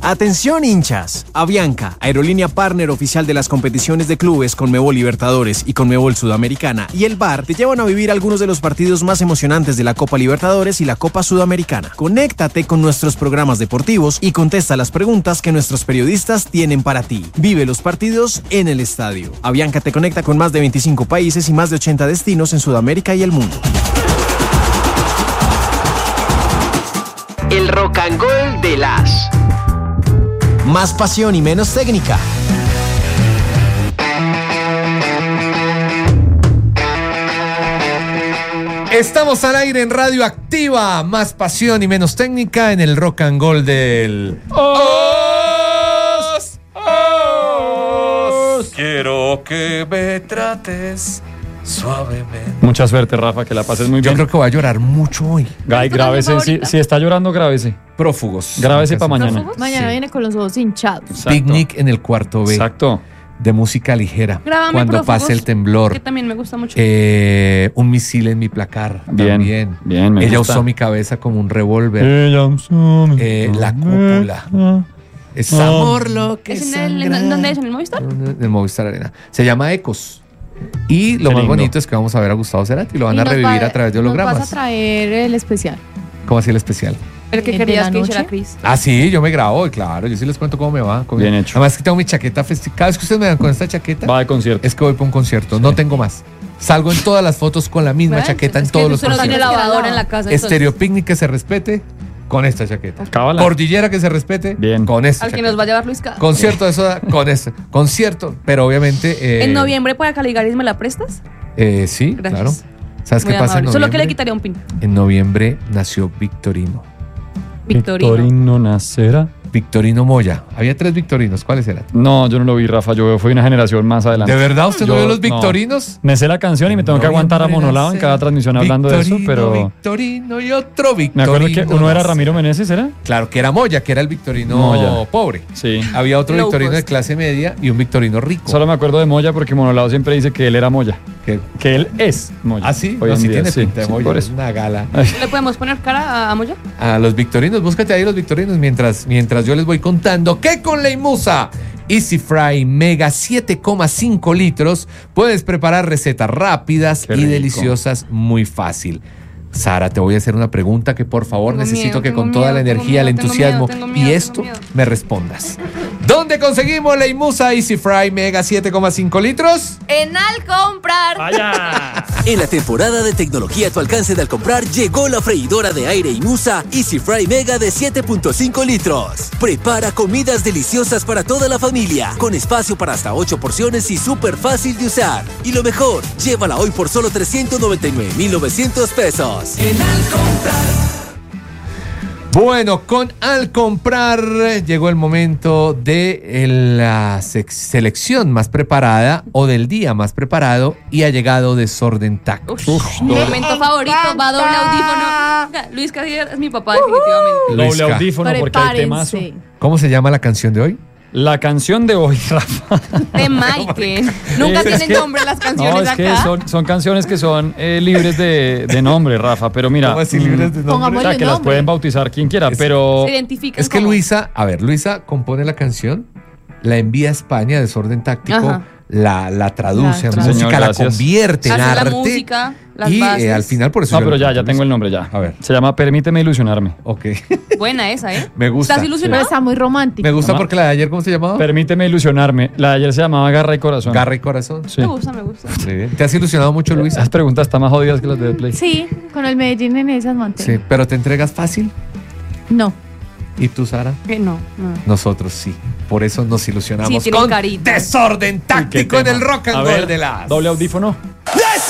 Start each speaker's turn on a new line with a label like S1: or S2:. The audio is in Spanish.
S1: Atención hinchas, Avianca, aerolínea partner oficial de las competiciones de clubes Conmebol Libertadores y Conmebol Sudamericana, y el VAR te llevan a vivir algunos de los partidos más emocionantes de la Copa Libertadores y la Copa Sudamericana. Conéctate con nuestros programas deportivos y contesta las preguntas que nuestros periodistas tienen para ti. Vive los partidos en el estadio. Avianca te conecta con más de 25 países y más de 80 destinos en Sudamérica y el mundo.
S2: El Rock and Roll de las...
S1: Más pasión y menos técnica.
S3: Estamos al aire en Radio Activa. Más pasión y menos técnica en el Rock and Roll del...
S4: Quiero que me trates suavemente.
S5: Mucha suerte, Rafa, que la pases muy bien.
S3: Yo creo que voy a llorar mucho hoy.
S5: Grábese, si está llorando, grábese.
S3: Prófugos.
S5: Grábese para mañana.
S6: ¿Prófugos? Mañana viene con los ojos hinchados.
S5: Exacto.
S3: Picnic en el cuarto B.
S5: Exacto.
S3: De música ligera.
S6: Grábame
S3: Cuando
S6: Prófugos,
S3: pase el temblor.
S6: que también me gusta mucho.
S3: Un misil en mi placar.
S5: Bien,
S3: También.
S5: bien, me
S3: Ella
S5: gusta.
S3: usó mi cabeza como un revólver.
S5: Ella usó mi
S3: La cúpula. Es amor lo que
S6: ¿Es ¿Dónde es? ¿En el Movistar?
S3: En el Movistar Arena. Se llama Ecos. Y lo
S5: Qué
S3: más
S5: lindo.
S3: bonito es que vamos a ver a Gustavo Cerati. Lo van a revivir a través de
S6: Nos
S3: hologramas.
S6: vas a traer el especial.
S3: ¿Cómo así el especial?
S6: El que
S7: ¿De
S6: querías
S7: la
S6: que
S7: noche?
S6: hiciera Chris.
S3: Ah, sí, yo me grabo, claro. Yo sí les cuento cómo me va.
S5: Bien hecho.
S3: Además que tengo mi chaqueta festiva. Cada vez que ustedes me dan con esta chaqueta,
S5: Va de concierto.
S3: es que voy para un concierto. No tengo más. Salgo en todas las fotos con la misma
S6: ¿Ven?
S3: chaqueta en
S6: Es que
S3: todos los
S6: usted no tiene
S3: conciertos.
S6: lavadora en la casa.
S3: Estéreo Picnic que se respete con esta chaqueta.
S5: Cábala.
S3: Cordillera que se respete
S5: Bien.
S3: con esta
S6: Al que
S3: chaqueta.
S6: nos va a llevar Luis K.
S3: Concierto de soda con esto. Concierto, pero obviamente.
S6: En noviembre para Caligaris, ¿me la prestas?
S3: Sí,
S6: Gracias.
S3: claro. ¿Sabes
S6: Muy
S3: qué pasa en
S6: amable.
S3: noviembre?
S6: Solo que le quitaría un pin.
S3: En noviembre nació Victorino.
S6: Victorino.
S5: nacerá.
S3: Victorino Moya. Había 3 Victorinos. ¿Cuáles eran?
S5: No, yo no lo vi, Rafa. Yo fui una generación más adelante.
S3: ¿De verdad usted no
S5: Yo
S3: vio los
S5: no.
S3: Victorinos?
S5: Me sé la canción y me tengo que aguantar a monolado en cada transmisión hablando de eso, pero
S3: Victorino y otro Victorino.
S5: me acuerdo que uno era Ramiro Meneses, ¿era?
S3: Claro, que era Moya, que era el Victorino
S5: Moya.
S3: pobre.
S5: Sí.
S3: Había otro
S6: Low
S3: Victorino de
S6: cost.
S3: clase media y un Victorino rico.
S5: Solo me acuerdo de Moya porque Monolado siempre dice que él era Moya.
S3: Que
S5: Él es Moya.
S3: ¿Ah, sí?
S5: Hoy
S3: No,
S5: en
S3: sí
S5: día,
S3: tiene
S5: sí,
S3: pinta de
S5: sí,
S3: Moya.
S5: por
S3: Es
S5: eso.
S3: una gala.
S6: ¿Le podemos poner cara a Moya?
S3: A los Victorinos, búscate ahí los Victorinos mientras yo les voy contando que con la Imusa Easy Fry Mega 7,5 litros puedes preparar recetas rápidas
S5: Qué
S3: y
S5: rico.
S3: deliciosas muy fácil. Sara, te voy a hacer una pregunta que por favor
S6: Tengo
S3: necesito
S6: miedo,
S3: que
S6: tengo
S3: con toda
S6: miedo,
S3: la
S6: tengo
S3: energía, el
S6: miedo, tengo
S3: entusiasmo
S6: miedo, tengo miedo,
S3: y
S6: tengo
S3: esto
S6: miedo.
S3: me respondas. ¿Dónde conseguimos la Imusa Easy Fry Mega 7,5 litros?
S6: En Alcomprar.
S5: ¡Vaya!
S2: En la temporada de tecnología a tu alcance de Alcomprar llegó la freidora de aire Imusa Easy Fry Mega de 7.5 litros. Prepara comidas deliciosas para toda la familia, con espacio para hasta 8 porciones y súper fácil de usar. Y lo mejor, llévala hoy por solo 399,900 pesos.
S3: Bueno, con Al Comprar llegó el momento de la selección más preparada o del día más preparado y ha llegado Desorden Táctico.
S6: Mi momento favorito, va doble audífono. Luis Cassier es mi papá, definitivamente.
S3: Luisca.
S5: Doble audífono porque hay temazo.
S7: Prepárense.
S3: ¿Cómo se llama la canción de hoy?
S5: La canción de hoy, Rafa.
S6: De Mike. Nunca
S5: Es
S6: tienen
S5: que-
S6: nombre las canciones
S5: No, es que
S6: acá.
S5: son canciones que son libres de nombre, Rafa. Pero mira,
S3: ¿Cómo así libres de nombre?
S5: o
S7: Pongámosle
S5: sea,
S7: un
S5: que las
S7: nombre.
S5: pueden bautizar quien quiera, pero
S6: Se identifican
S3: Es que
S6: como-
S3: Luisa compone la canción, la envía a España, Desorden Táctico,
S6: Ajá.
S3: la traduce a
S7: La
S3: música,
S5: Señor,
S3: la
S5: gracias.
S3: convierte en
S6: Hace la
S3: arte.
S6: música, las
S3: y
S6: bases.
S3: al final por eso.
S5: no,
S3: yo
S5: pero
S3: lo
S5: ya
S3: canto,
S5: tengo el
S3: Luisa.
S5: nombre ya.
S3: A ver.
S5: Se llama Permíteme ilusionarme.
S3: Ok.
S6: Buena esa, ¿eh?
S3: Me gusta.
S6: ¿Estás
S7: Pero
S6: ilusionado?
S7: está muy romántico.
S3: Me gusta
S5: Mamá.
S3: porque la de ayer, ¿cómo se llamaba?
S5: Permíteme ilusionarme. La de ayer se llamaba Garra y Corazón.
S3: Garra y Corazón.
S5: Sí.
S6: Me gusta, me gusta.
S3: Muy bien. ¿Te has ilusionado mucho, Luisa?
S5: Esas preguntas están más jodidas que las de Play.
S7: Sí, con el Medellín en esas montañas.
S3: Sí, pero ¿te entregas fácil?
S7: No.
S3: ¿Y tú, Sara?
S6: No.
S3: Nosotros sí. Por eso nos ilusionamos
S6: Sí, tienen
S3: con
S6: carita.
S3: Desorden Táctico en el Rock and
S5: A
S3: Roll
S5: ver,
S3: de las...
S5: doble audífono.